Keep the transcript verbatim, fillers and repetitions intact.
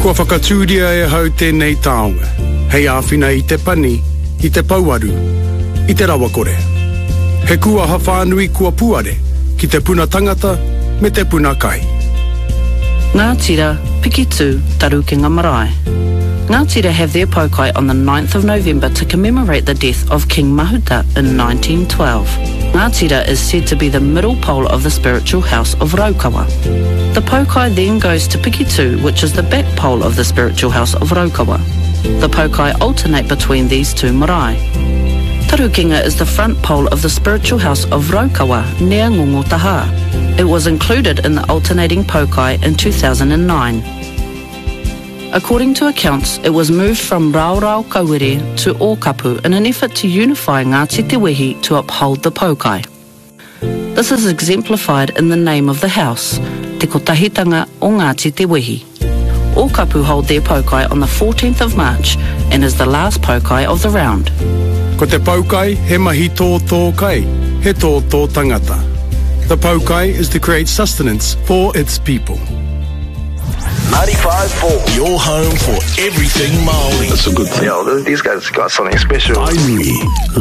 Kua whakatūria e hau tēnei taonga. Hei āwhina i te pani, i te pauaru, i te rawakore. He kua hawhanui kua puare, ki te puna tangata, me te puna kai. Ngā tira, piki tū, Tarukinga Marae. Ngā tira have their paukai on the ninth of November to commemorate the death of King Mahuta in nineteen twelve. Ngā tira is said to be the middle pole of the spiritual house of Raukawa. The paukai then goes to Pikitu, which is the back pole of the spiritual house of Raukawa. The paukai alternate between these two marae. Tarukinga is the front pole of the spiritual house of Raukawa near Ngongotaha. It was included in the alternating paukai in two thousand nine. According to accounts, it was moved from Raurau Kawere to Ōkapu in an effort to unify Ngāti Te Wehi to uphold the paukai. This is exemplified in the name of the house, Te Kotahitanga o Ngāti Te Wehi. Ōkapu hold their paukai on the fourteenth of March and is the last paukai of the round. Ko te paukai, he mahi tō tō kai, he tō tō tangata. The paukai is to create sustenance for its people. ninety-five point four, your home for everything Māori. That's a good thing. Yo, these guys got something special. Airi.